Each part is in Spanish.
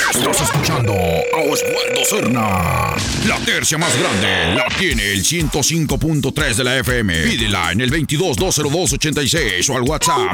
Estás escuchando a Osvaldo Serna. La tercia más grande la tiene el 105.3 de la FM. Pídela en el 22-202-86 o al WhatsApp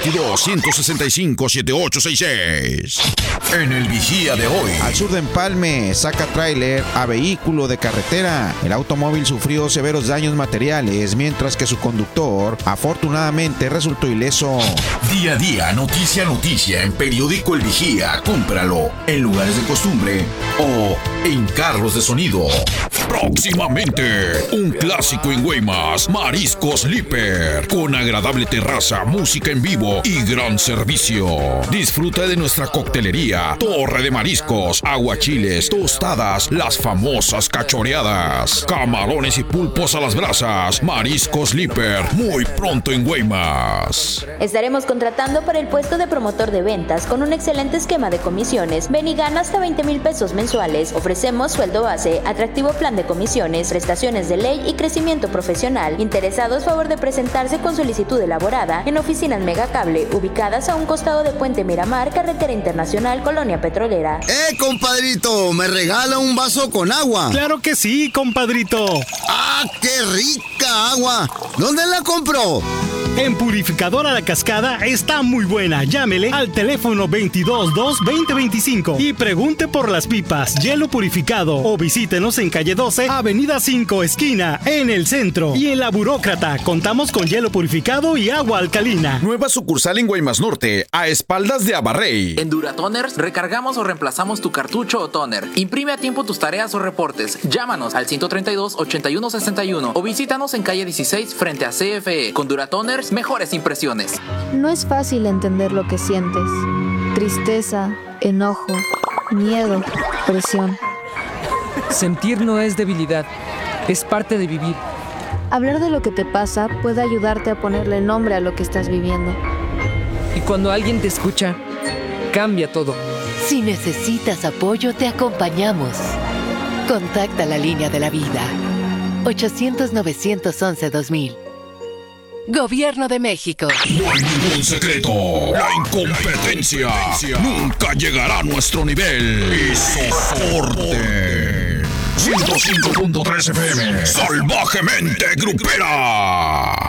622-165-7866. En el Vigía de hoy. Al sur de Empalme, saca tráiler a vehículo de carretera. El automóvil sufrió severos daños materiales, mientras que su conductor afortunadamente resultó ileso. Día a día, noticia a noticia en Periódico El Vigía. Cómpralo en lugares de costumbre o en carros de sonido. Próximamente, un clásico en Guaymas, Mariscos Líper, con agradable terraza, música en vivo y gran servicio. Disfruta de nuestra coctelería, torre de mariscos, aguachiles, tostadas, las famosas cachoreadas, camarones y pulpos a las brasas. Mariscos Líper, muy pronto en Guaymas. Estaremos contratando para el puesto de promotor de ventas con un excelente esquema de comisiones. Ven y gana hasta 20,000 pesos mensuales. Ofrecemos sueldo base, atractivo plan de comisiones, prestaciones de ley y crecimiento profesional. Interesados, favor de presentarse con solicitud elaborada en oficinas Megacable, ubicadas a un costado de Puente Miramar, Carretera Internacional, Colonia Petrolera. Compadrito! ¿Me regala un vaso con agua? ¡Claro que sí, compadrito! ¡Ah, qué rica agua! ¿Dónde la compró? En Purificadora La Cascada está muy buena. Llámele al teléfono 222-2025 y pregunte por las pipas, hielo purificado, o visítenos en calle 12, avenida 5, esquina, en el centro. Y en La Burócrata contamos con hielo purificado y agua alcalina. Nueva sucursal en Guaymas Norte, a espaldas de Abarrey. En Duratoners recargamos o reemplazamos tu cartucho o toner. Imprime a tiempo tus tareas o reportes. Llámanos al 132-8161 o visítanos en calle 16 frente a CFE. Con Duratoners, mejores impresiones. No es fácil entender lo que sientes. Tristeza, enojo, miedo, presión. Sentir no es debilidad, es parte de vivir. Hablar de lo que te pasa puede ayudarte a ponerle nombre a lo que estás viviendo. Y cuando alguien te escucha, cambia todo. Si necesitas apoyo, te acompañamos. Contacta la línea de la vida. 800-911-2000. Gobierno de México. No hay ningún secreto. La incompetencia nunca llegará a nuestro nivel. Y soporte. 105.3 FM. Salvajemente grupera.